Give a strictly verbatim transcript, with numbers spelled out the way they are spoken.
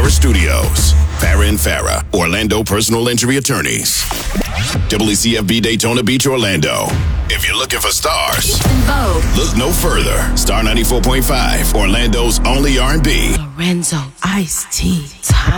Studios. Farah and Farah, Orlando Personal Injury Attorneys. W C F B Daytona Beach, Orlando. If you're looking for stars, look no further. Star ninety-four point five, Orlando's only R and B. Lorenzo, Ice-T, Time.